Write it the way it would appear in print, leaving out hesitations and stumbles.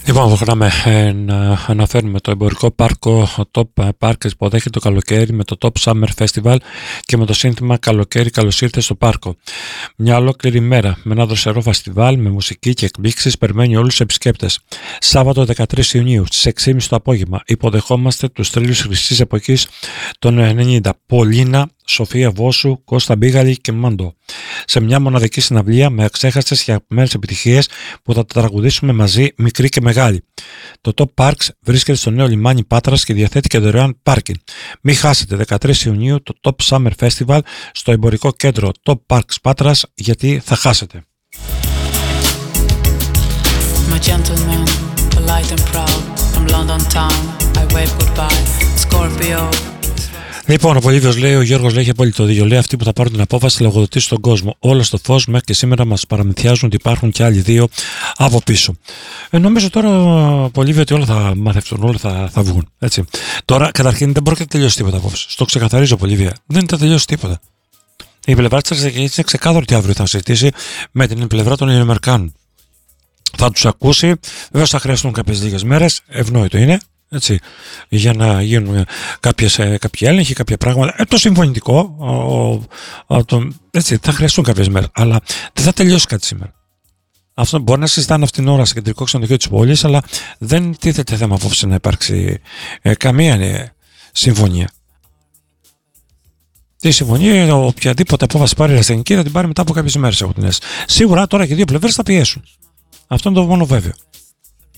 Λοιπόν, προχωράμε να αναφέρουμε το εμπορικό πάρκο Top Park που υποδέχεται το καλοκαίρι με το Top Summer Festival και με το σύνθημα «Καλοκαίρι, καλώς ήρθες στο πάρκο». Μια ολόκληρη μέρα με ένα δροσερό φεστιβάλ με μουσική και εκπλήξεις περιμένει όλους τους επισκέπτες. Σάββατο 13 Ιουνίου στις 6.30 το απόγευμα υποδεχόμαστε τους θρύλους χρυσής εποχής των 90, Πολίνα, Σοφία Βόσου, Κώστα Μπίγαλη και Μάντο. Σε μια μοναδική συναυλία με αξέχαστες και αγαπημένες επιτυχίες που θα τα τραγουδήσουμε μαζί, μικροί και μεγάλοι. Το Top Parks βρίσκεται στο νέο λιμάνι Πάτρας και διαθέτει και δωρεάν πάρκινγκ. Μην χάσετε 13 Ιουνίου το Top Summer Festival στο εμπορικό κέντρο Top Parks Πάτρας, γιατί θα χάσετε. I'm a gentleman, polite and proud. From London town, I wave goodbye. Scorpio. Λοιπόν, ο Πολύβιος λέει, ο Γιώργος λέει, έχει απόλυτο δίκιο. Λέει, αυτοί που θα πάρουν την απόφαση θα λογοδοτήσουν τον κόσμο. Όλο στο φως μέχρι και σήμερα μας παραμυθιάζουν ότι υπάρχουν και άλλοι δύο από πίσω. Νομίζω τώρα, Πολύβιο, ότι όλα θα μαθευτούν, όλα θα βγουν. Έτσι. Τώρα, καταρχήν, δεν πρόκειται να τελειώσει τίποτα απόψε. Στο ξεκαθαρίζω, Πολύβια. Δεν θα τελειώσει τίποτα. Η πλευρά της είναι ξεκάθαρο ότι αύριο θα συζητήσει με την πλευρά των Αμερικάνων. Θα τους ακούσει, βέβαια θα χρειαστούν κάποιες λίγες μέρες, ευνόητο είναι. Έτσι, για να γίνουν κάποιοι έλεγχοι, κάποια πράγματα. Το συμφωνητικό, έτσι, θα χρειαστούν κάποιες μέρες, αλλά δεν θα τελειώσει κάτι σήμερα. Αυτό μπορεί να συζητάνε αυτήν την ώρα σε κεντρικό ξενοδοχείο της πόλης, αλλά δεν τίθεται θέμα απόψε να υπάρξει καμία συμφωνία. Τη συμφωνία, οποιαδήποτε απόφαση πάρει η Αστυνομική θα την πάρει μετά από κάποιες μέρες. Σίγουρα τώρα και οι δύο πλευρές θα πιέσουν. Αυτό είναι το μόνο βέβαιο.